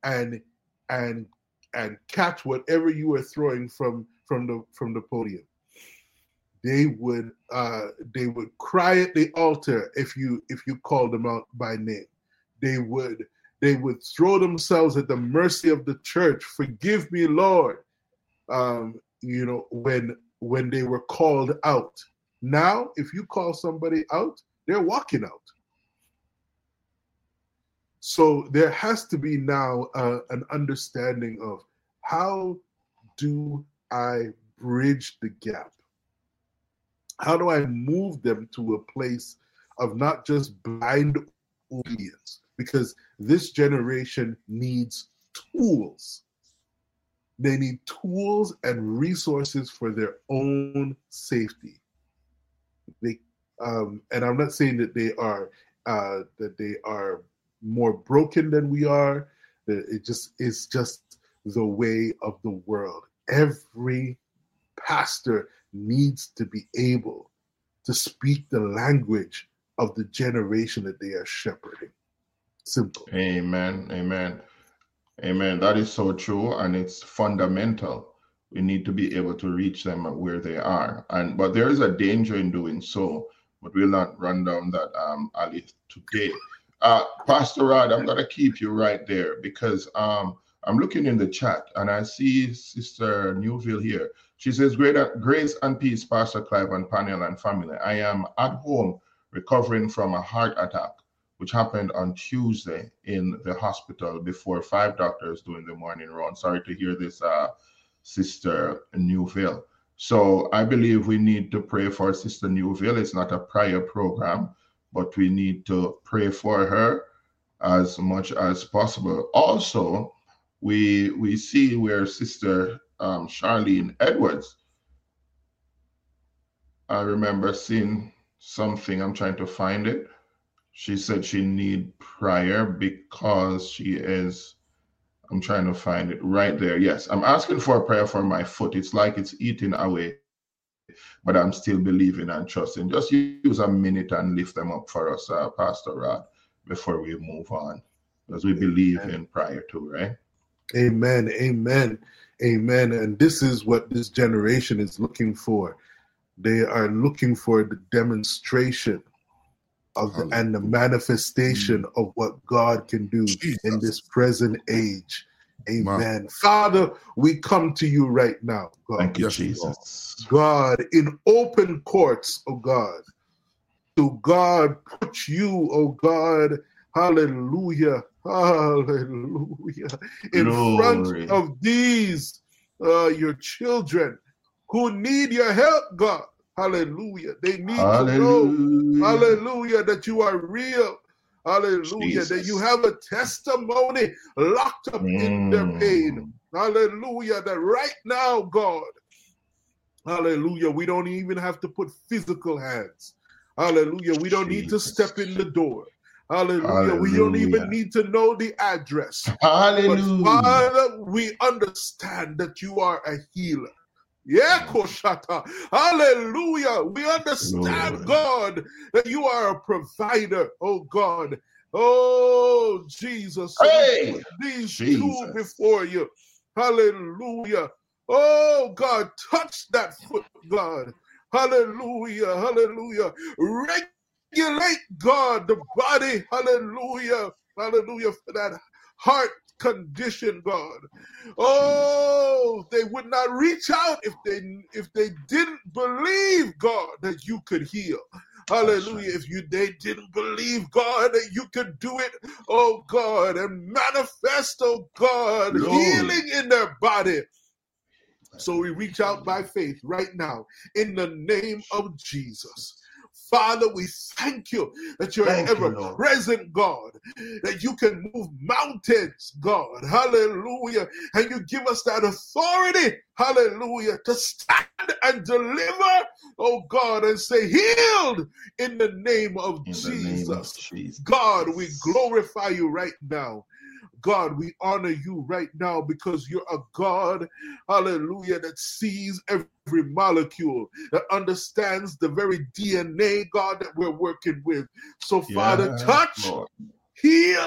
and and catch whatever you were throwing from the podium. They would cry at the altar if you called them out by name. They would throw themselves at the mercy of the church. Forgive me, Lord. When they were called out. Now, if you call somebody out, they're walking out. So there has to be now an understanding of how do I bridge the gap? How do I move them to a place of not just blind obedience? Because this generation needs tools. They need tools and resources for their own safety. And I'm not saying that they are more broken than we are. It's just the way of the world. Every pastor needs to be able to speak the language of the generation that they are shepherding. Simple. Amen. That is so true, and it's fundamental. We need to be able to reach them where they are, but there is a danger in doing so. But we'll not run down that alley today. Pastor Rod, I'm going to keep you right there because I'm looking in the chat and I see Sister Newville here. She says, grace and peace, Pastor Clive and panel and family. I am at home recovering from a heart attack, which happened on Tuesday in the hospital before 5 doctors doing the morning round. Sorry to hear this, Sister Newville. So I believe we need to pray for Sister Newville. It's not a prayer program, but we need to pray for her as much as possible. Also, we see where Sister Charlene Edwards, I remember seeing something, I'm trying to find it. She said she need prayer because she is, I'm trying to find it right there. Yes, I'm asking for a prayer for my foot. It's like it's eating away, but I'm still believing and trusting. Just use a minute and lift them up for us, Pastor Rod, before we move on, because we believe in prayer too, right? Amen. And this is what this generation is looking for. They are looking for the demonstration of and the manifestation of what God can do in this present age. Amen. Wow. Father, we come to you right now, God. Thank you, Jesus. God, in open courts, oh God, to God put you, oh God, hallelujah, in front of these, your children who need your help, God. Hallelujah. They need to know, hallelujah, that you are real. Hallelujah. Jesus. That you have a testimony locked up in their pain. Hallelujah. That right now, God, hallelujah, we don't even have to put physical hands. Hallelujah. We don't need to step in the door. Hallelujah. We don't even need to know the address. Hallelujah. But Father, we understand that you are a healer. Yeah, Koshata. Hallelujah. We understand, God, that you are a provider, oh God. Oh, Jesus. Hey, these two before you. Hallelujah. Oh, God, touch that foot, God. Hallelujah. Hallelujah. Regulate, God, the body. Hallelujah. Hallelujah for that heart condition, God. Oh, they would not reach out if they didn't believe, God, that you could heal. Hallelujah. If they didn't believe, God, that you could do it, oh God, and manifest, oh God, healing in their body. So we reach out by faith right now in the name of Jesus. Father, we thank you that you're an ever-present God, that you can move mountains, God. Hallelujah. And you give us that authority, hallelujah, to stand and deliver, oh God, and say, healed in the name of Jesus. God, we glorify you right now. God, we honor you right now because you're a God, hallelujah, that sees every molecule, that understands the very DNA, God, that we're working with. So, Father, touch, heal,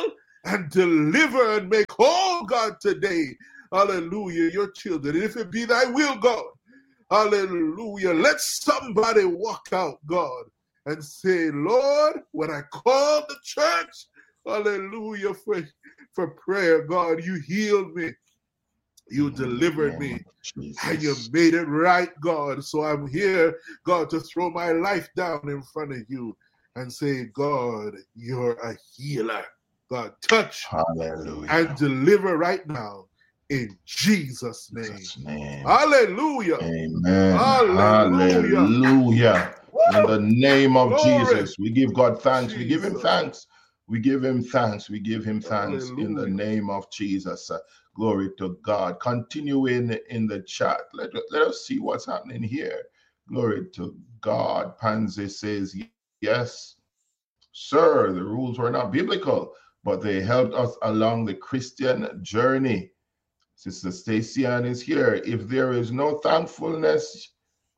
and deliver and make whole, God, today. Hallelujah, your children. And if it be thy will, God, hallelujah, let somebody walk out, God, and say, Lord, when I called the church, hallelujah, for prayer, God, you healed me. You delivered me, and you made it right, God. So I'm here, God, to throw my life down in front of you and say, God, you're a healer. God, touch and deliver right now in Jesus' name. Hallelujah. Amen. Hallelujah. Hallelujah. In the name of Jesus, we give God thanks. Jesus. We give him thanks. We give him thanks. We give him thanks. Hallelujah. In the name of Jesus. Glory to God. Continuing in the chat. Let us see what's happening here. Glory to God. Pansy says, yes, sir, the rules were not biblical, but they helped us along the Christian journey. Sister Stacian is here. If there is no thankfulness,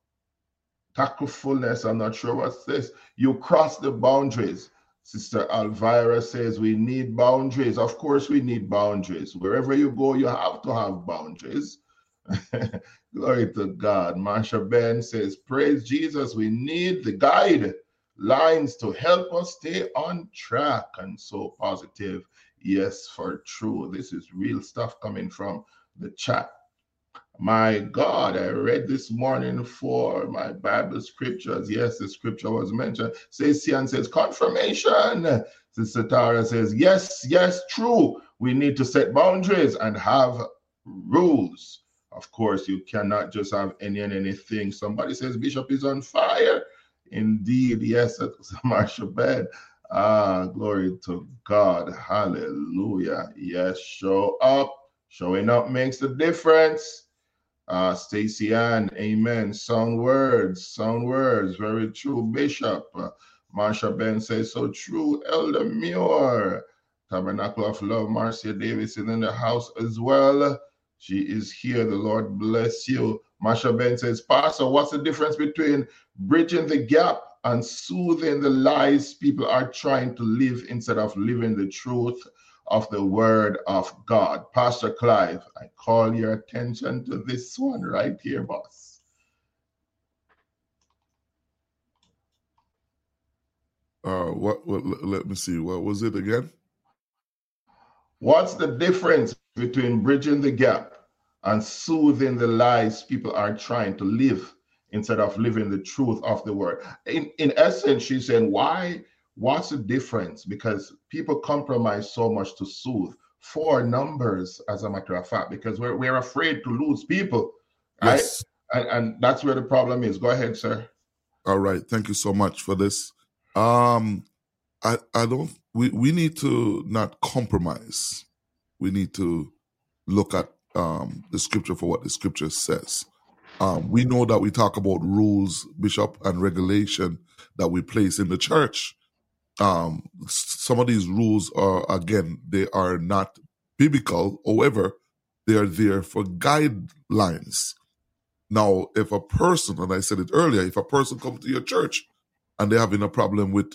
I'm not sure what's this, you cross the boundaries. Sister Elvira says we need boundaries. Of course we need boundaries. Wherever you go, you have to have boundaries. Glory to God. Marsha Ben says, praise Jesus. We need the guidelines to help us stay on track. And so positive. Yes, for true. This is real stuff coming from the chat. My God, I read this morning for my Bible scriptures. Yes, the scripture was mentioned. Sian says, confirmation. Sister Tara says, yes, true. We need to set boundaries and have rules. Of course, you cannot just have any and anything. Somebody says Bishop is on fire. Indeed, yes, that's Marsha Ben. Glory to God. Hallelujah. Yes, show up. Showing up makes the difference. Stacy Ann, amen. Sound words, very true, Bishop. Marsha Ben says, so true, Elder Muir. Tabernacle of Love, Marcia Davis is in the house as well. She is here, the Lord bless you. Marsha Ben says, Pastor, what's the difference between bridging the gap and soothing the lies people are trying to live instead of living the truth of the word of God? Pastor Clive, I call your attention to this one right here, boss. Let me see. What was it again? What's the difference between bridging the gap and soothing the lies people are trying to live instead of living the truth of the word? In essence, she's saying, what's the difference? Because people compromise so much to soothe for numbers, as a matter of fact, because we're afraid to lose people, right? Yes. And that's where the problem is. Go ahead, sir. All right. Thank you so much for this. We need to not compromise. We need to look at the scripture for what the scripture says. We know that we talk about rules, Bishop, and regulation that we place in the church. Some of these rules are, again, they are not biblical. However, they are there for guidelines. Now, if a person, and I said it earlier, if a person comes to your church and they're having a problem with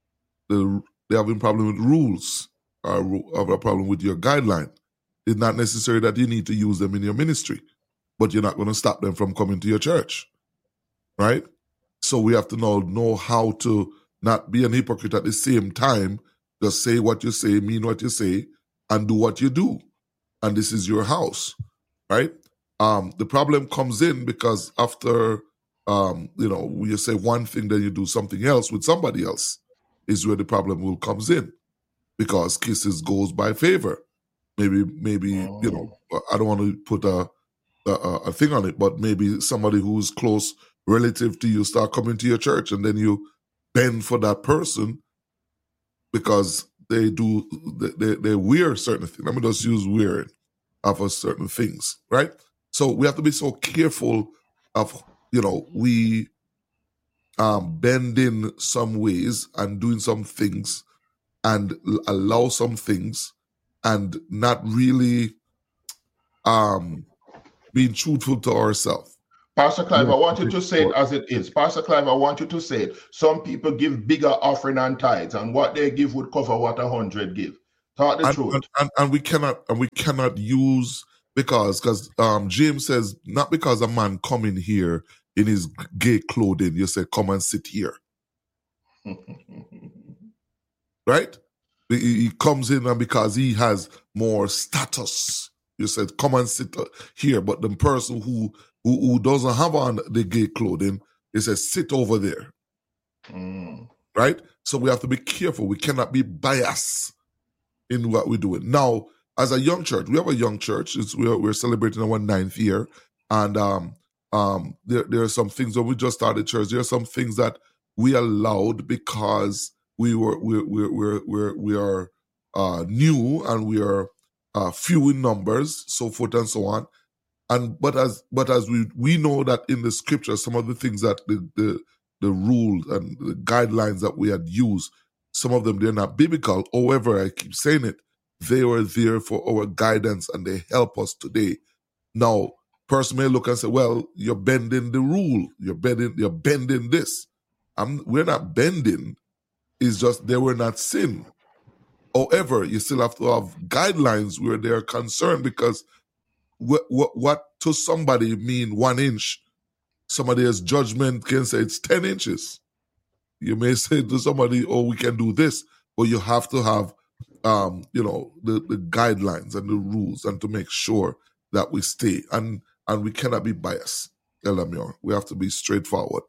rules, or have a problem with your guideline, it's not necessary that you need to use them in your ministry, but you're not going to stop them from coming to your church, right? So we have to know how to not be an hypocrite at the same time. Just say what you say, mean what you say, and do what you do. And this is your house, right? The problem comes in because after, you say one thing, then you do something else with somebody else, is where the problem comes in. Because kisses goes by favor. Maybe, I don't want to put a thing on it, but maybe somebody who's close relative to you start coming to your church, and then you bend for that person because they wear certain things. Let me just use wearing of certain things, right? So we have to be so careful of, we bend in some ways and doing some things and allow some things and not really being truthful to ourselves. Pastor Clive, I want you to say it as it is. Pastor Clive, I want you to say it. Some people give bigger offering and tithes, and what they give would cover what 100 give. Talk the truth. And we cannot use because James says not because a man coming here in his gay clothing, you say come and sit here. Right? He comes in and because he has more status, you said come and sit here. But the person who doesn't have on the gay clothing, he says sit over there. Right? So we have to be careful. We cannot be biased in what we're doing. Now, as a young church, we have a young church. We're celebrating our 9th year. And there are some things when we just started church, there are some things that we allowed because we are new and we are few in numbers, so forth and so on. But as we know that in the scripture, some of the things that the rules and the guidelines that we had used, some of them, they're not biblical. However, I keep saying it, they were there for our guidance and they help us today. Now, person may look and say, well, you're bending the rule. You're bending this. We're not bending. It's just they were not sin. However, you still have to have guidelines where they're concerned because what to somebody mean 1 inch, somebody's judgment can say it's 10 inches. You may say to somebody, oh, we can do this, but you have to have, the guidelines and the rules and to make sure that we stay. And we cannot be biased, Elamir. We have to be straightforward.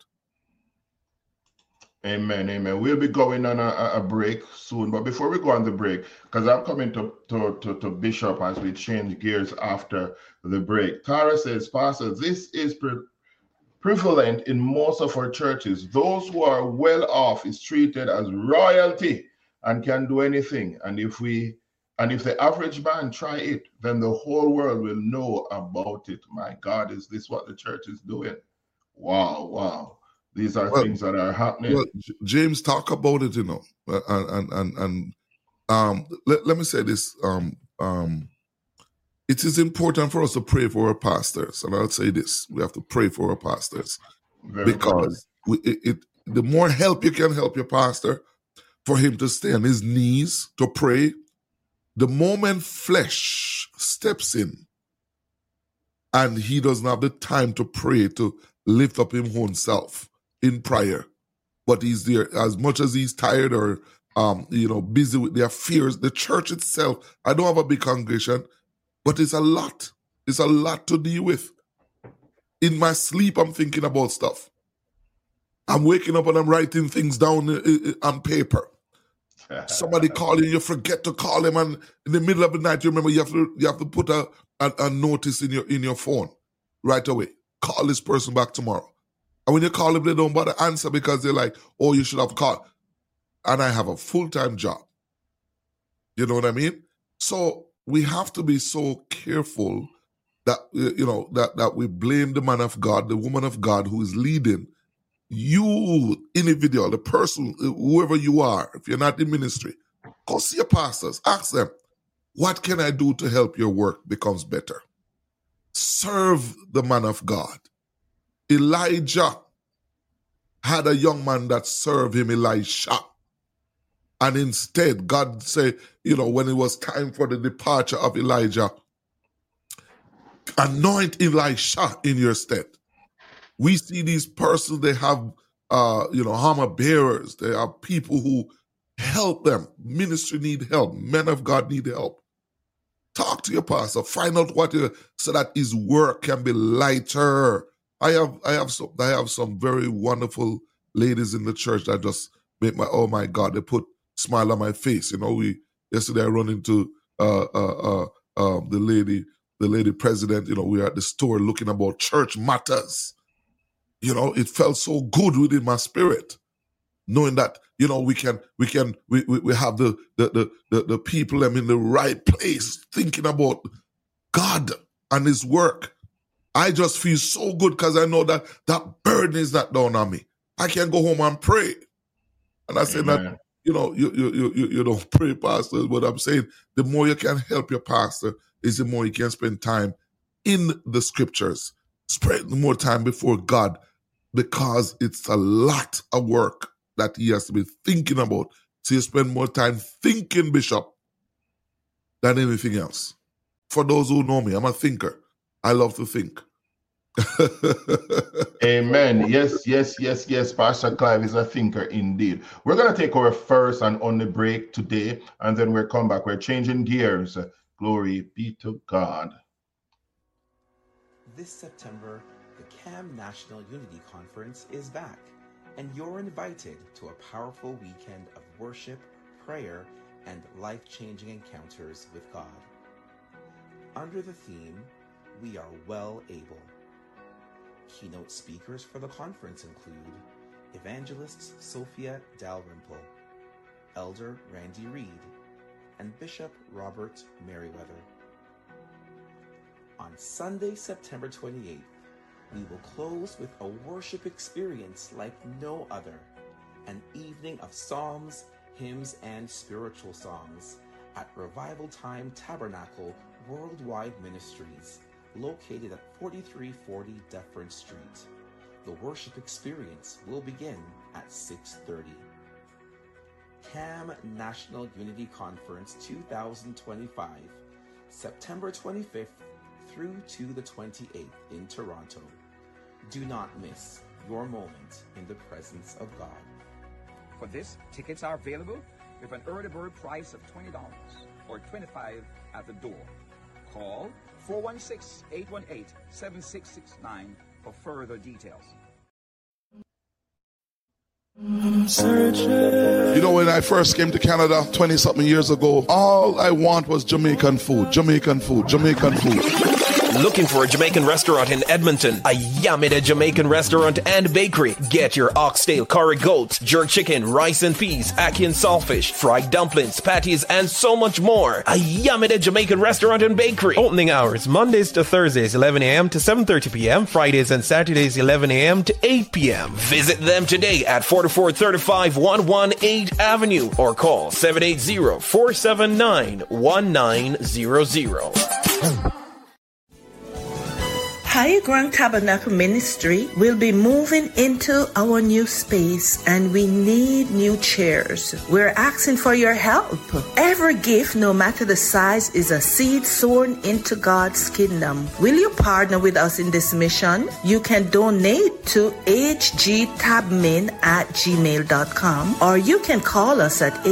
Amen, amen. We'll be going on a break soon. But before we go on the break, because I'm coming to Bishop as we change gears after the break. Tara says, Pastor, this is prevalent in most of our churches. Those who are well off is treated as royalty and can do anything. And if the average man try it, then the whole world will know about it. My God, is this what the church is doing? Wow. These are things that are happening. Well, James, talk about it, and let me say this. It is important for us to pray for our pastors, and I'll say this: we have to pray for our pastors because the more help you can help your pastor, for him to stay on his knees to pray. The moment flesh steps in, and he doesn't have the time to pray to lift up his own self in prayer, but he's there as much as he's tired or busy with their fears. The church itself, I don't have a big congregation, but it's a lot. It's a lot to deal with. In my sleep, I'm thinking about stuff. I'm waking up and I'm writing things down on paper. Somebody calling you, forget to call them, and in the middle of the night, you remember you have to put a notice in your phone right away. Call this person back tomorrow. And when you call them, they don't bother answer because they're like, oh, you should have called. And I have a full-time job. You know what I mean? So we have to be so careful that, that we blame the man of God, the woman of God who is leading. You, individual, the person, whoever you are, if you're not in ministry, go see your pastors. Ask them, what can I do to help your work becomes better? Serve the man of God. Elijah had a young man that served him, Elisha. And instead, God said, when it was time for the departure of Elijah, anoint Elisha in your stead. We see these persons, they have, armor bearers. They are people who help them. Ministry need help. Men of God need help. Talk to your pastor. Find out so that his work can be lighter. I have some very wonderful ladies in the church that just make oh my God, they put smile on my face. Yesterday I run into the lady president. We were at the store looking about church matters. It felt so good within my spirit, knowing that we have the people in the right place thinking about God and His work. I just feel so good because I know that burden is not down on me. I can go home and pray. And I say that, you don't pray, pastor, but I'm saying the more you can help your pastor is the more you can spend time in the scriptures, spend more time before God, because it's a lot of work that he has to be thinking about. So you spend more time thinking, Bishop, than anything else. For those who know me, I'm a thinker. I love to think. Amen. Yes. Pastor Clive is a thinker indeed. We're going to take our first and only break today, and then we'll come back. We're changing gears. Glory be to God. This September, the CAM National Unity Conference is back, and you're invited to a powerful weekend of worship, prayer, and life-changing encounters with God. Under the theme, We Are Well Able. Keynote speakers for the conference include Evangelist Sophia Dalrymple, Elder Randy Reed, and Bishop Robert Merriweather. On Sunday, September 28th, we will close with a worship experience like no other, an evening of psalms, hymns, and spiritual songs at Revival Time Tabernacle Worldwide Ministries, located at 4340 Dufferin Street. The worship experience will begin at 6:30. CAM National Unity Conference 2025, September 25th through to the 28th in Toronto. Do not miss your moment in the presence of God. For this, tickets are available with an early bird price of $20 or $25 at the door. Call 416-818-7669 for further details. You know, when I first came to Canada 20-something years ago, all I want was Jamaican food. Looking for a Jamaican restaurant in Edmonton? A Yamida Jamaican restaurant and bakery. Get your oxtail, curry goat, jerk chicken, rice and peas, ackee and saltfish, fried dumplings, patties, and so much more. A Yamida Jamaican restaurant and bakery. Opening hours Mondays to Thursdays 11 a.m. to 7:30 p.m. Fridays and Saturdays 11 a.m. to 8 p.m. Visit them today at 4435 118 Avenue or call 780-479-1900. Higher Ground Tabernacle Ministry will be moving into our new space and we need new chairs. We're asking for your help. Every gift, no matter the size, is a seed sown into God's kingdom. Will you partner with us in this mission? You can donate to hgtabmin@gmail.com or you can call us at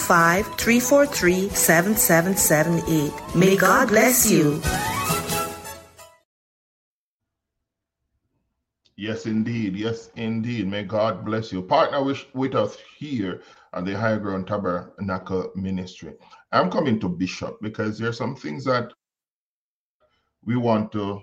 825-343-7778. May God bless you. Yes, indeed. May God bless you. Partner with us here at the High Ground Tabernacle Ministry. I'm coming to Bishop because there are some things that we want to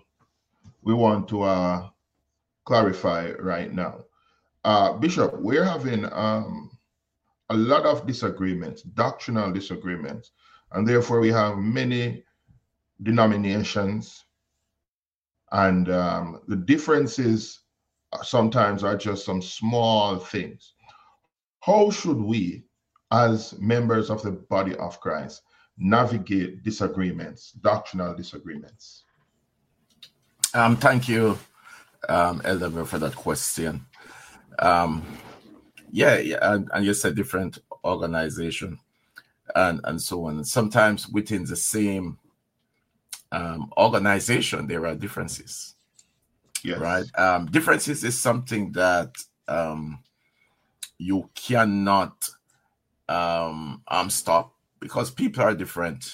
clarify right now. Bishop, we're having a lot of disagreements, doctrinal disagreements, and therefore we have many denominations, and the differences sometimes are just some small things. How should we, as members of the body of Christ, navigate disagreements, doctrinal disagreements? Thank you, Elder, for that question. And you said different organization and so on. Sometimes within the same organization, there are differences. Yes. Right. Differences is something that you cannot stop because people are different.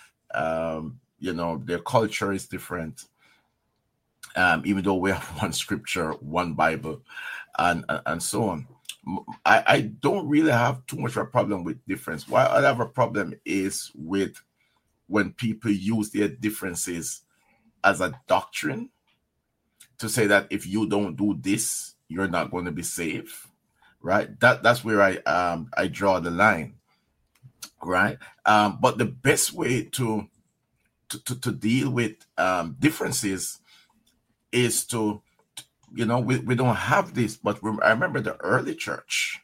Their culture is different. Even though we have one scripture, one Bible, and so on. I don't really have too much of a problem with difference. What I have a problem is with when people use their differences as a doctrine to say that if you don't do this, you're not going to be saved, right? That's where I draw the line, right? But the best way to deal with differences is to, we don't have this, but I remember the early church,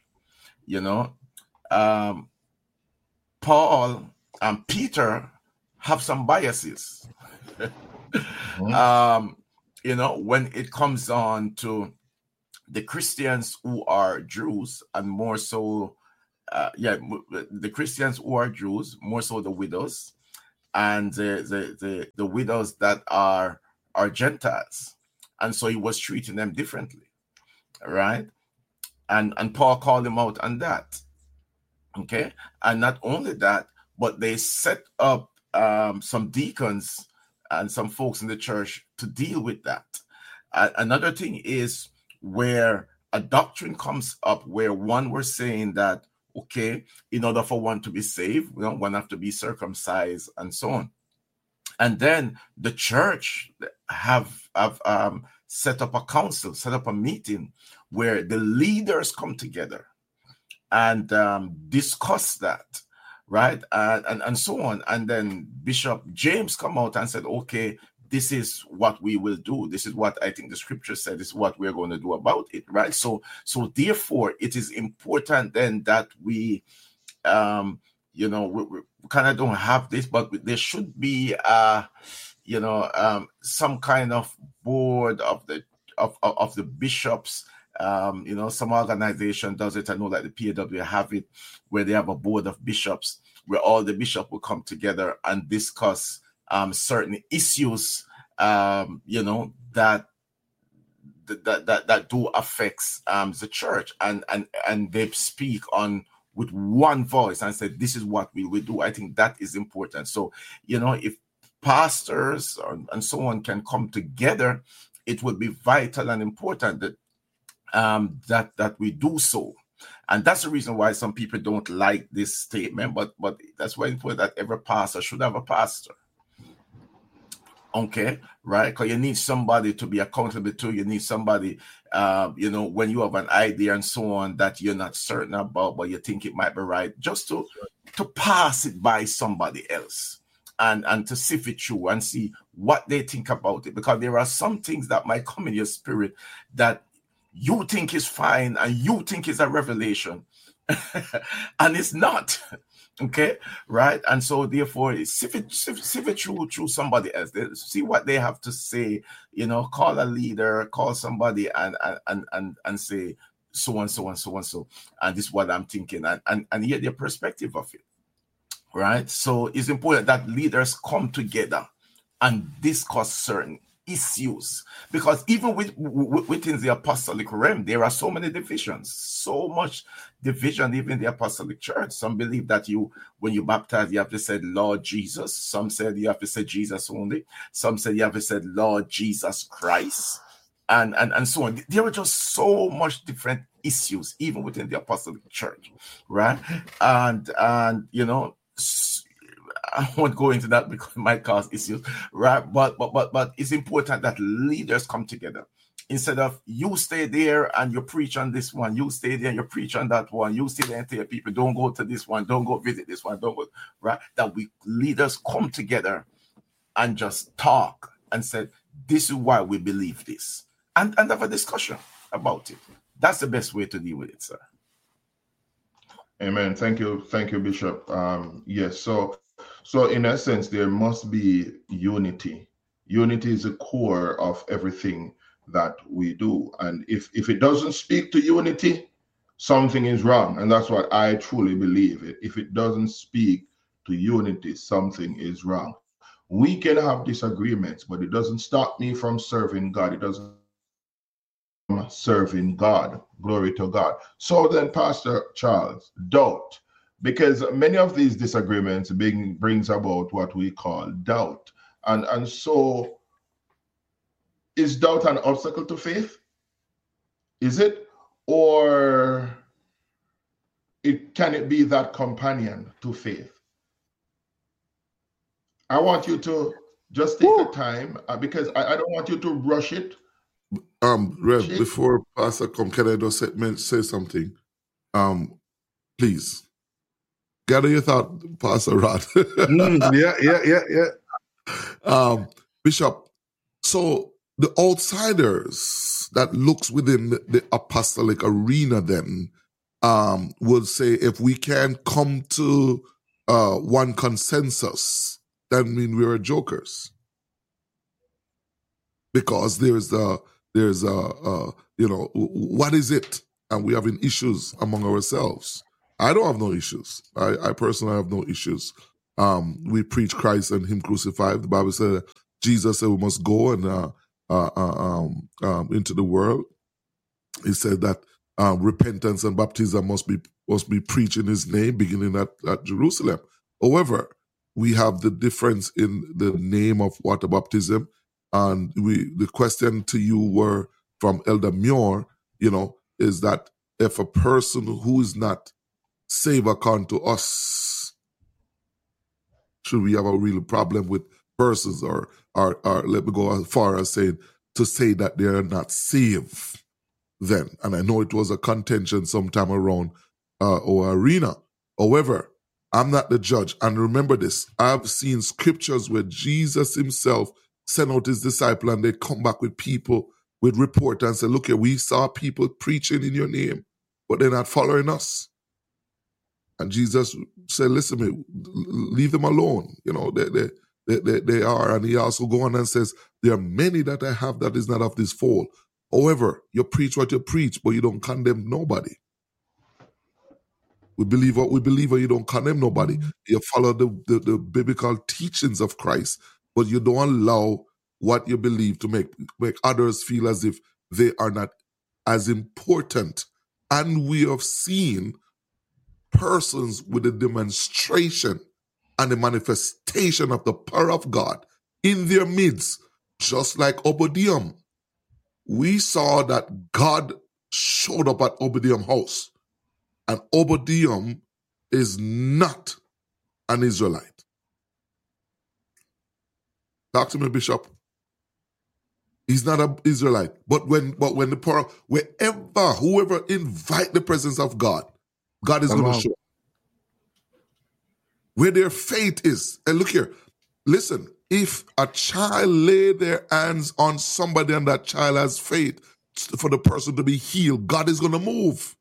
Paul and Peter have some biases. When it comes on to the Christians who are Jews, and more so, the Christians who are Jews, more so the widows, and the widows that are Gentiles. And so he was treating them differently, right? And Paul called him out on that. Okay. And not only that, but they set up some deacons and some folks in the church to deal with that. Another thing is where a doctrine comes up where one was saying that, okay, in order for one to be saved, one have to be circumcised and so on. And then the church have set up a council, set up a meeting where the leaders come together and discuss that, right? And so on. And then Bishop James come out and said, okay, this is what we will do. This is what I think the scripture said. This is what we're going to do about it, right? So therefore, it is important then that we, we kind of don't have this, but there should be, some kind of board of the bishops. Some organization does it. I know like the PAW have it, where they have a board of bishops where all the bishops will come together and discuss certain issues, that do affects the church, and they speak on with one voice and say, this is what we will do. I think that is important. So, if pastors and so on can come together, it would be vital and important that we do so. And that's the reason why some people don't like this statement, but that's why it's important that every pastor should have a pastor. Okay, right? Because you need somebody to be accountable to. You need somebody, when you have an idea and so on that you're not certain about, but you think it might be right, just to pass it by somebody else and to sift it through and see what they think about it. Because there are some things that might come in your spirit that you think is fine and you think is a revelation, and it's not. Okay, right? And so therefore, sift it through somebody else. See what they have to say. Call a leader, call somebody, and say so and so and so and so. And this is what I'm thinking, and hear their perspective of it. Right? So it's important that leaders come together and discuss certain issues, because even within the apostolic realm, there are so many divisions, so much division even in the apostolic church. Some believe that when you baptize, you have to say Lord Jesus. Some said you have to say Jesus only. Some said you have to say Lord Jesus Christ, and so on. There are just so much different issues even within the apostolic church, right? And I won't go into that because it might cause issues, right? But it's important that leaders come together. Instead of you stay there and you preach on this one, you stay there and you preach on that one, you stay there and tell people, don't go to this one, don't go visit this one, don't go, right? That leaders come together and just talk and say, this is why we believe this, and have a discussion about it. That's the best way to deal with it, sir. Amen. Thank you, Bishop. Yes. So in essence, there must be unity. Unity is the core of everything that we do. And if it doesn't speak to unity, something is wrong. And that's what I truly believe. If it doesn't speak to unity, something is wrong. We can have disagreements, but it doesn't stop me from serving God. It doesn't serving God. Glory to God. So then, Pastor Charles, doubt. Because many of these disagreements brings about what we call doubt. And so, is doubt an obstacle to faith? Is it? Or can it be that companion to faith? I want you to just take the time, because I don't want you to rush it. Rev, before Pastor come, can I just say something? Please. Gather your thought, Pastor Rod. Yeah. Bishop, so the outsiders that looks within the apostolic arena then would say, if we can't come to one consensus, that means we're jokers. Because there's what is it? And we're having issues among ourselves. I don't have no issues. I personally have no issues. we preach Christ and Him crucified. The Bible said Jesus said we must go and into the world. He said that repentance and baptism must be preached in His name, beginning at Jerusalem. However, we have the difference in the name of water baptism, and the question to you were from Elder Muir, is that if a person who is not saved according to us, should we have a real problem with persons, or let me go as far as saying to say that they are not saved then? And I know it was a contention sometime around our arena. However, I'm not the judge. And remember this, I've seen scriptures where Jesus Himself sent out His disciple and they come back with people with report and say, look here, we saw people preaching in your name, but they're not following us. And Jesus said, listen to me, leave them alone. They are. And He also goes on and says, there are many that I have that is not of this fold. However, you preach what you preach, but you don't condemn nobody. We believe what we believe, and you don't condemn nobody. You follow the biblical teachings of Christ, but you don't allow what you believe to make others feel as if they are not as important. And we have seen persons with a demonstration and a manifestation of the power of God in their midst, just like Obadiah. We saw that God showed up at Obadiah's house, and Obadiah is not an Israelite. Talk to me, Bishop. He's not an Israelite. But when the power, whoever invite the presence of God, God is going to show up. Where their faith is. And look here, listen, if a child lay their hands on somebody and that child has faith for the person to be healed, God is going to move.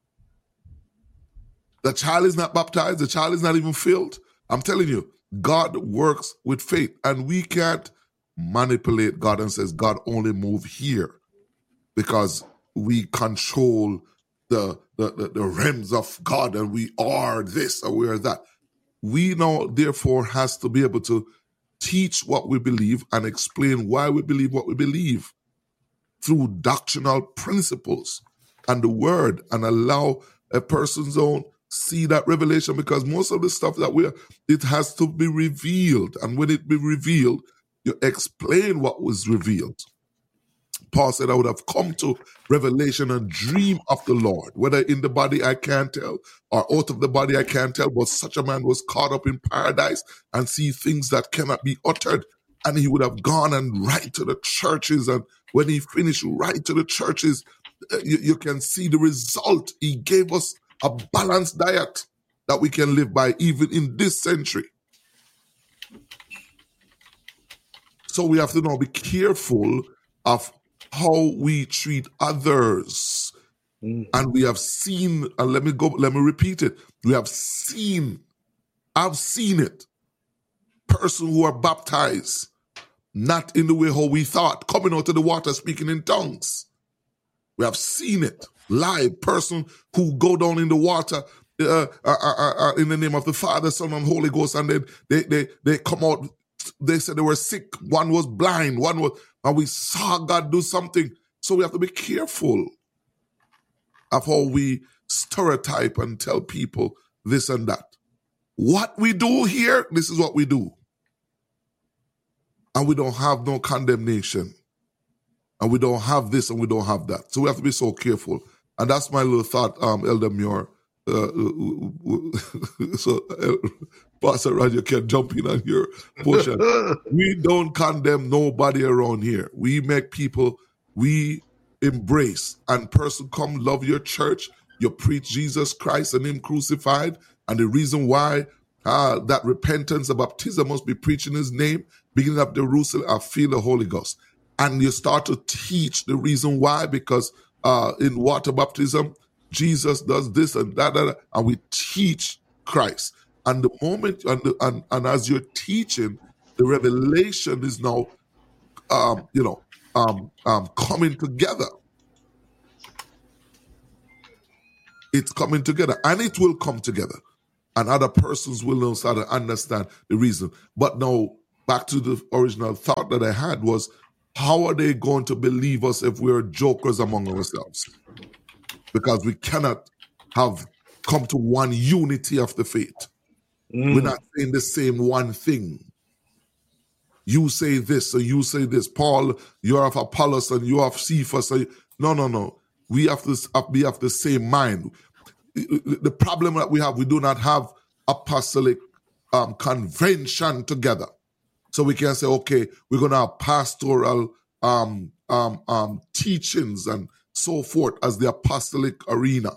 The child is not baptized. The child is not even filled. I'm telling you, God works with faith, and we can't manipulate God and says God only move here because we control the realms of God and we are this or we are that. We now therefore has to be able to teach what we believe and explain why we believe what we believe through doctrinal principles and the word, and allow a person's own see that revelation, because most of the stuff that it has to be revealed, and when it be revealed, you explain what was revealed. Paul said, I would have come to revelation and dream of the Lord, whether in the body I can't tell or out of the body I can't tell, but such a man was caught up in paradise and see things that cannot be uttered. And he would have gone and write to the churches, and when he finished write to the churches, you can see the result. He gave us a balanced diet that we can live by even in this century. So we have to now be careful of how we treat others. And we have seen, and let me repeat it. I've seen it. Persons who are baptized, not in the way how we thought, coming out of the water speaking in tongues. We have seen it live. Person who go down in the water in the name of the Father, Son, and Holy Ghost, and then they come out. They said they were sick. One was blind. And we saw God do something. So we have to be careful of how we stereotype and tell people this and that. What we do here, this is what we do. And we don't have no condemnation. And we don't have this and we don't have that. So we have to be so careful. And that's my little thought, Elder Muir. Pastor Roger can jump in on your portion. We don't condemn nobody around here. We make people, we embrace. And person come love your church. You preach Jesus Christ and Him crucified. And the reason why that repentance and baptism must be preached in His name, beginning of Jerusalem, I feel the Holy Ghost. And you start to teach the reason why, because in water baptism, Jesus does this and that, and we teach Christ. And the moment, and as you're teaching, the revelation is now, coming together. It's coming together, and it will come together. and other persons will know how to understand the reason. But now, back to the original thought that I had was, how are they going to believe us if we're jokers among ourselves? Because we cannot have come to one unity of the faith. We're not saying the same one thing. You say this, or you say this. Paul, you're of Apollos, and you're of Cephas. No. We have to be of the same mind. The problem that we have, we do not have apostolic convention together. So we can say, okay, we're going to have pastoral teachings and so forth as the apostolic arena.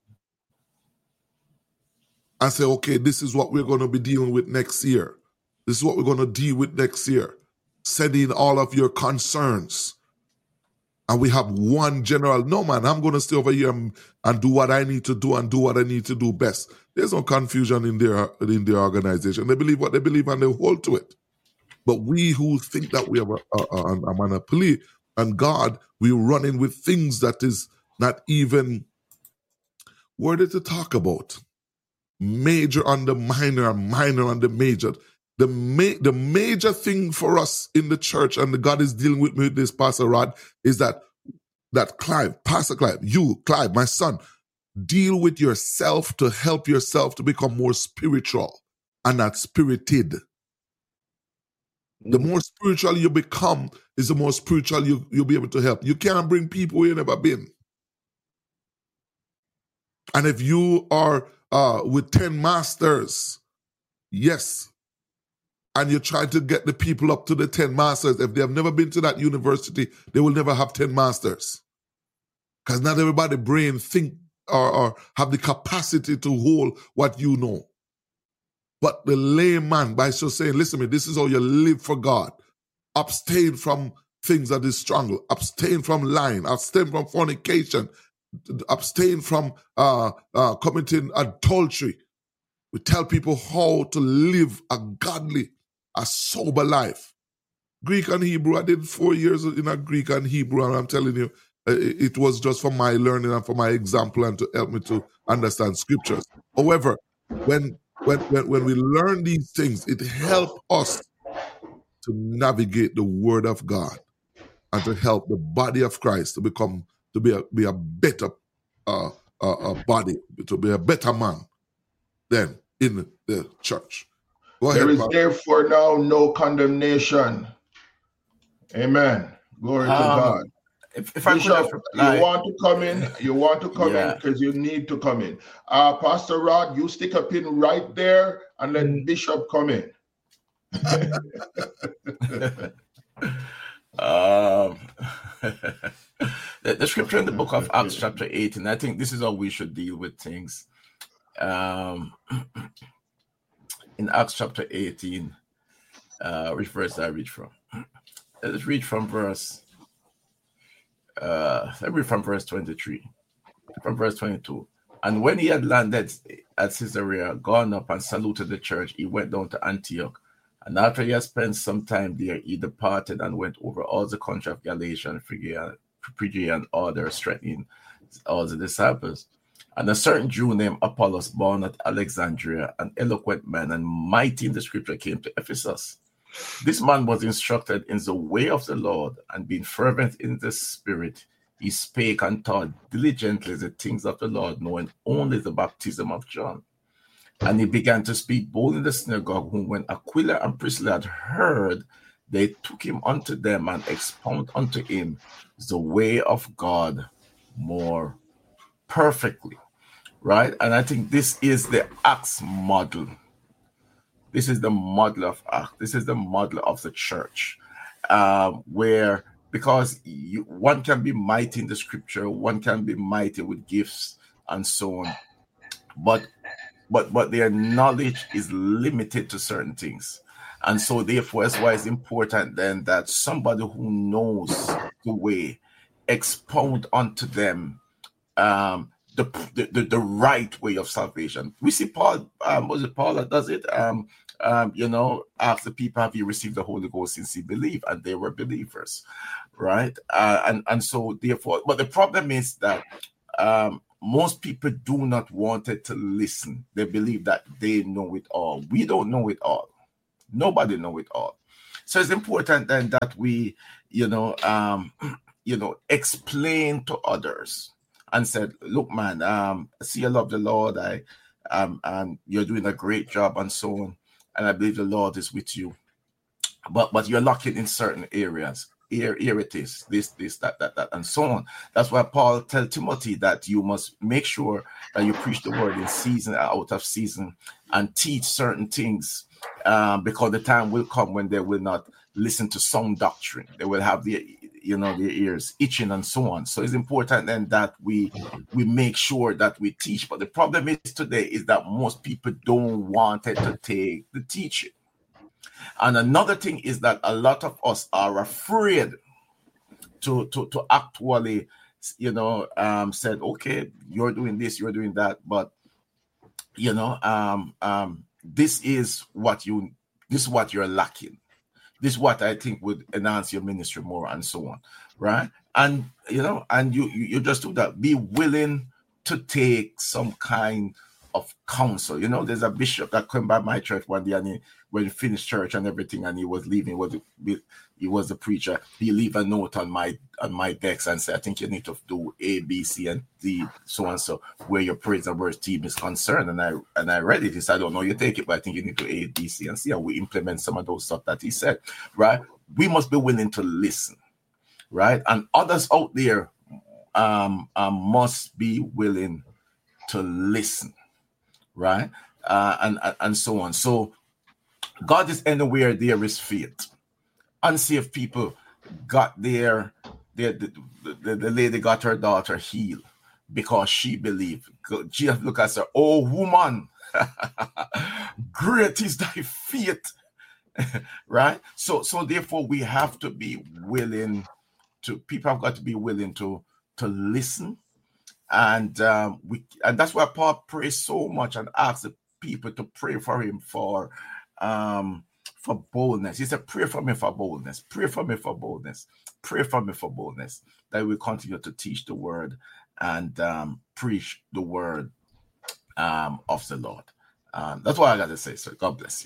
And say, okay, this is what we're going to be dealing with next year. This is what we're going to deal with next year. Send in all of your concerns. And we have one general, no man, I'm going to stay over here and do what I need to do and do what I need to do best. There's no confusion in their organization. They believe what they believe and they hold to it. But we who think that we have a monopoly and God, we're running with things that is not even worthy to talk about. Major on the minor and minor on the major. The major thing for us in the church, and the God is dealing with me with this, Pastor Rod, is that Clive, Pastor Clive, you, Clive, my son, deal with yourself to help yourself to become more spiritual and not spirited. The more spiritual you become is the more spiritual you'll be able to help. You can't bring people where you've never been. And if you are with 10 masters, yes, and you try to get the people up to the 10 masters, if they have never been to that university, they will never have 10 masters. Because not everybody's brain think or have the capacity to hold what you know. But the layman, by just saying, listen to me, this is how you live for God. Abstain from things that is strong. Abstain from lying. Abstain from fornication. Abstain from committing adultery. We tell people how to live a godly, a sober life. Greek and Hebrew, I did 4 years in a Greek and Hebrew, and I'm telling you, it was just for my learning and for my example and to help me to understand scriptures. However, when we learn these things, it helps us to navigate the Word of God and to help the body of Christ to be a better body, to be a better man than in the church. Go ahead, there is Pastor. therefore now no condemnation. Amen. Glory to God. If I Bishop, could reply, you want to come in? You want to come in because you need to come in. Pastor Rod, you stick a pin right there and let Bishop come in. The scripture in the book of Acts chapter 18, I think this is how we should deal with things. In Acts chapter 18, which verse I read from? Let's read from verse 23, from verse 22. And when he had landed at Caesarea, gone up and saluted the church, he went down to Antioch. And after he had spent some time there, he departed and went over all the country of Galatia and Phrygia and others, strengthening all the disciples. And a certain Jew named Apollos, born at Alexandria, an eloquent man and mighty in the scripture, came to Ephesus. This man was instructed in the way of the Lord, and being fervent in the spirit, he spake and taught diligently the things of the Lord, knowing only the baptism of John. And he began to speak boldly in the synagogue, whom when Aquila and Priscilla had heard, they took him unto them and expounded unto him the way of God more perfectly. Right? And I think this is the Acts model. This is the model of Acts. This is the model of the church, where, because one can be mighty in the scripture, one can be mighty with gifts and so on, but their knowledge is limited to certain things. And so therefore, that's why it's important then that somebody who knows the way expound unto them the right way of salvation. We see Paul, was it Paul that does it? Ask the people, have you received the Holy Ghost since he believed? And they were believers, right? And so therefore, but the problem is that most people do not want it to listen. They believe that they know it all. We don't know it all. Nobody know it all. So it's important then that we, explain to others and said, look, man, I see you love the Lord. And you're doing a great job and so on. And I believe the Lord is with you. But you're lacking in certain areas. Here it is, this, that, and so on. That's why Paul tells Timothy that you must make sure that you preach the word in season, out of season, and teach certain things, because the time will come when they will not listen to some doctrine. They will have their ears itching and so on. So it's important then that we make sure that we teach. But the problem is today is that most people don't want it to take the teaching. And another thing is that a lot of us are afraid to actually, said, okay, you're doing this, you're doing that, but this is what you're lacking. This is what I think would enhance your ministry more, and so on, right? And you just do that. Be willing to take some kind of counsel. There's a bishop that came by my church one day, and when he finished church and everything, and he was leaving, he was the preacher. He leave a note on my desk and said, I think you need to do A, B, C, and D, so and so, where your praise and words team is concerned. And I read it. He said, I don't know you take it, but I think you need to A, B, C, and C, and we implement some of those stuff that he said, right? We must be willing to listen, right? And others out there must be willing to listen, right? And so on. So God is anywhere there is faith. Unsaved people got the lady got her daughter healed because she believed. Jesus look at her, oh woman, great is thy faith. Right? So therefore we have to be willing to, people have got to be willing to listen. And that's why Paul prays so much and asks the people to pray for him for boldness. He said, pray for me for boldness. Pray for me for boldness. Pray for me for boldness. That we continue to teach the word and preach the word of the Lord. That's what I got to say, sir. God bless you.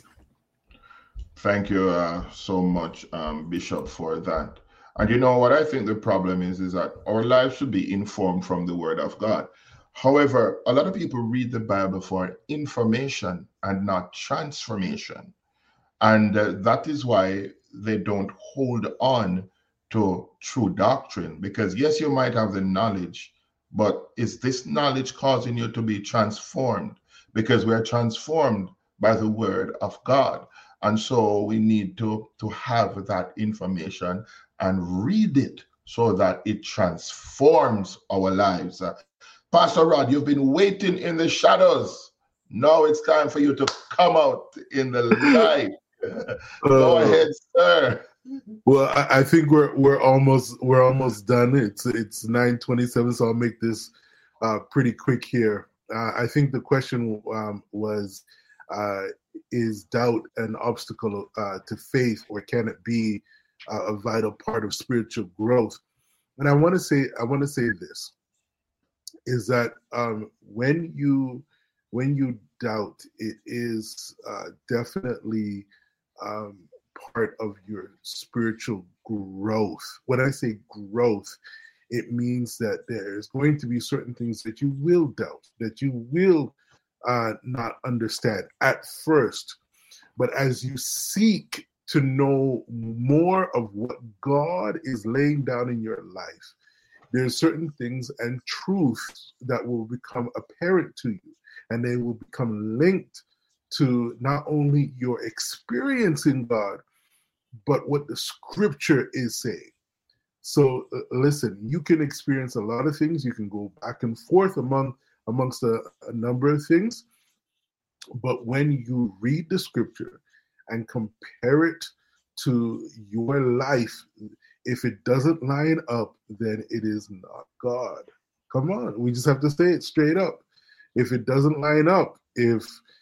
Thank you so much, Bishop, for that. And what I think the problem is that our lives should be informed from the word of God. However, a lot of people read the Bible for information and not transformation. And that is why they don't hold on to true doctrine. Because yes, you might have the knowledge, but is this knowledge causing you to be transformed? Because we're transformed by the word of God. And so we need to have that information and read it so that it transforms our lives. Pastor Rod, you've been waiting in the shadows. Now it's time for you to come out in the light. Go ahead, sir. Well, I think we're almost done. It's 9:27, so I'll make this pretty quick here. I think the question was, is doubt an obstacle to faith, or can it be a vital part of spiritual growth? And I want to say this, is that when you doubt, it is definitely part of your spiritual growth. When I say growth, it means that there's going to be certain things that you will doubt, that you will not understand at first. But as you seek to know more of what God is laying down in your life, there's certain things and truths that will become apparent to you, and they will become linked to not only your experience in God, but what the scripture is saying. So listen, you can experience a lot of things. You can go back and forth amongst a number of things. But when you read the scripture and compare it to your life, if it doesn't line up, then it is not God. Come on, we just have to say it straight up. If it doesn't line up, if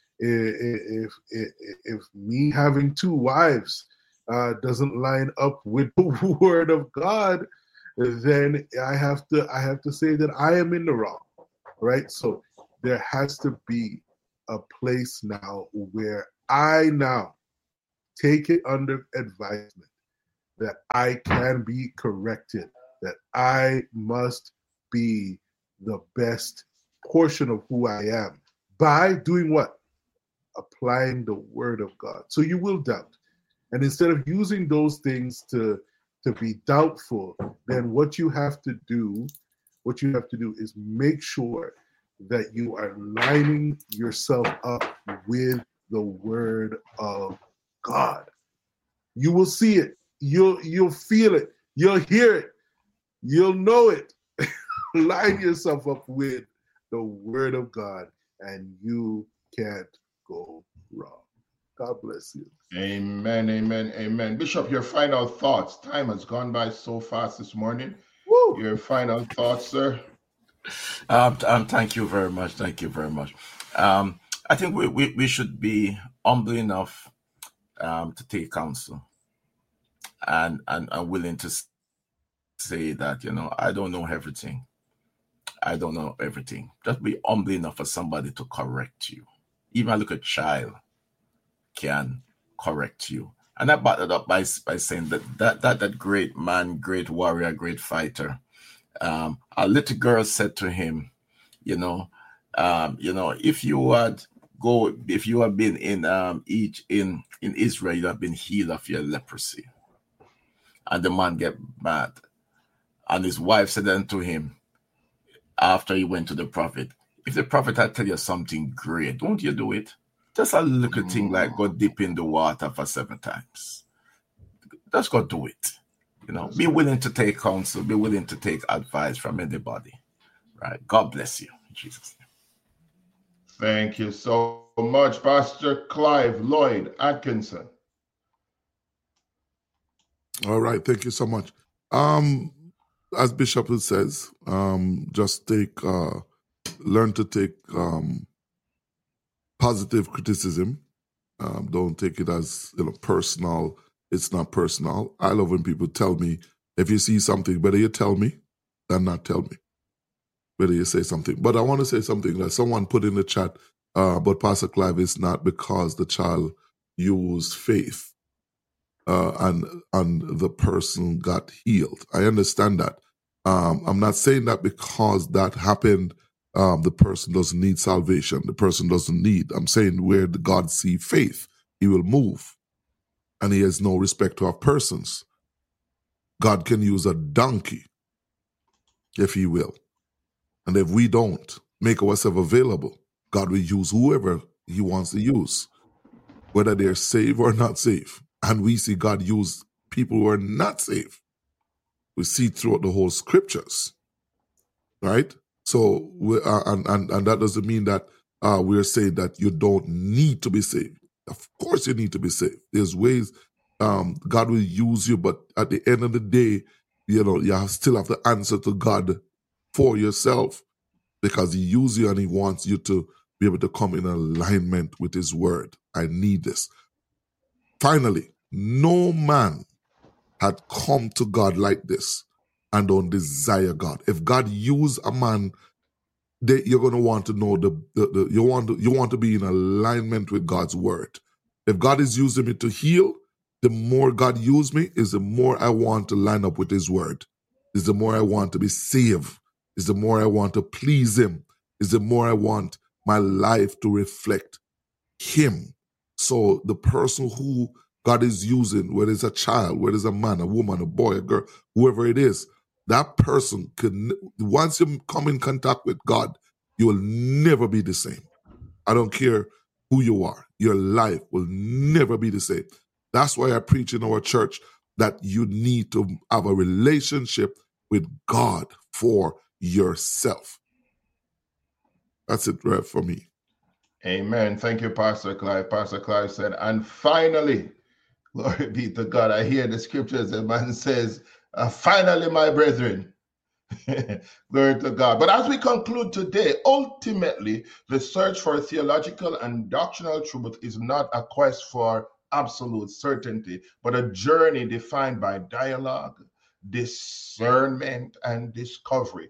me having two wives doesn't line up with the word of God, then I have to say that I am in the wrong. right? So there has to be a place now where I now take it under advisement that I can be corrected, that I must be the best portion of who I am by doing what? Applying the word of God. So you will doubt. And instead of using those things to be doubtful, then what you have to do is make sure that you are lining yourself up with the word of God. You will see it. You'll feel it. You'll hear it. You'll know it. Line yourself up with the word of God, and you can't go wrong. God bless you. Amen, amen, amen. Bishop, your final thoughts. Time has gone by so fast this morning. Woo! Your final thoughts, sir. Thank you very much. Thank you very much. I think we should be humble enough to take counsel and willing to say that, I don't know everything. I don't know everything. Just be humble enough for somebody to correct you. Even a little child can correct you. And I backed it up by saying that great man, great warrior, great fighter, a little girl said to him, if you had been in Israel, you have been healed of your leprosy. And the man get mad. And his wife said unto him, after he went to the prophet, if the prophet had tell you something great, don't you do it? Just a little thing like go dip in the water for 7 times. Just go do it. Be willing to take counsel, be willing to take advice from anybody. Right? God bless you. In Jesus' name. Thank you so much, Pastor Clive Lloyd Atkinson. All right, thank you so much. As Bishop says, just learn to take positive criticism. Don't take it as personal. It's not personal. I love when people tell me, if you see something, better you tell me than not tell me. Better you say something. But I want to say something that someone put in the chat, but Pastor Clive, is not because the child used faith and the person got healed. I understand that. I'm not saying that because that happened, the person doesn't need salvation. The person doesn't need. I'm saying where the God see faith, he will move. And he has no respect to our persons. God can use a donkey if he will. And if we don't make ourselves available, God will use whoever he wants to use, whether they're saved or not saved. And we see God use people who are not saved. We see throughout the whole scriptures, right? So, and that doesn't mean that we're saying that you don't need to be saved. Of course you need to be saved. There's ways God will use you, but at the end of the day, you still have to answer to God for yourself, because he uses you and he wants you to be able to come in alignment with his word. I need this. Finally, no man had come to God like this and don't desire God. If God used a man, you're going to want to know you want to be in alignment with God's word. If God is using me to heal, the more God used me is the more I want to line up with his word. Is the more I want to be saved. Is the more I want to please him. Is the more I want my life to reflect him. So the person who God is using, whether it's a child, whether it's a man, a woman, a boy, a girl, whoever it is, that person can, once you come in contact with God, you will never be the same. I don't care who you are. Your life will never be the same. That's why I preach in our church that you need to have a relationship with God for yourself. That's it, Rev, for me. Amen. Thank you, Pastor Clive. Pastor Clive said, and finally, glory be to God. I hear the scriptures. The man says, finally, my brethren. Glory to God. But as we conclude today, ultimately, the search for theological and doctrinal truth is not a quest for absolute certainty, but a journey defined by dialogue, discernment, and discovery.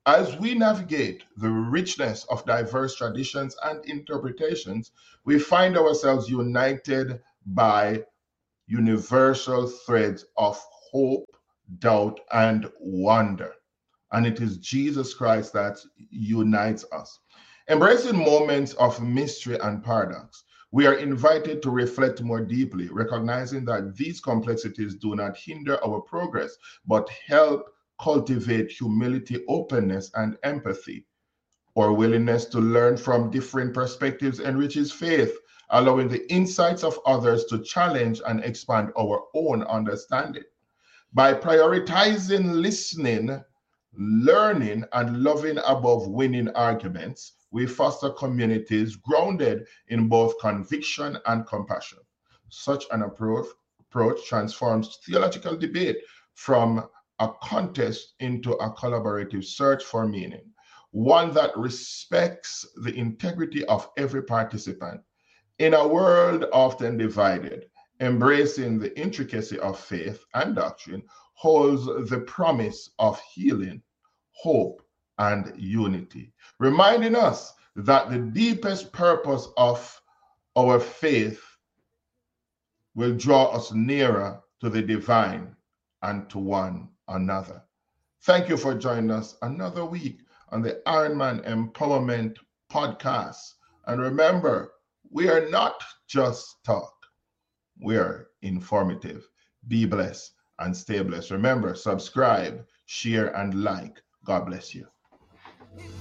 As we navigate the richness of diverse traditions and interpretations, we find ourselves united by universal threads of hope, doubt, and wonder. And it is Jesus Christ that unites us. Embracing moments of mystery and paradox, we are invited to reflect more deeply, recognizing that these complexities do not hinder our progress, but help cultivate humility, openness, and empathy. Our willingness to learn from different perspectives enriches faith, allowing the insights of others to challenge and expand our own understanding. By prioritizing listening, learning, and loving above winning arguments, we foster communities grounded in both conviction and compassion. Such an approach transforms theological debate from a contest into a collaborative search for meaning, one that respects the integrity of every participant. In a world often divided, embracing the intricacy of faith and doctrine holds the promise of healing, hope, and unity, reminding us that the deepest purpose of our faith will draw us nearer to the divine and to one another. Thank you for joining us another week on the Ironman Empowerment Podcast. And remember, we are not just talk, we are informative. Be blessed and stay blessed. Remember, subscribe, share, and like. God bless you.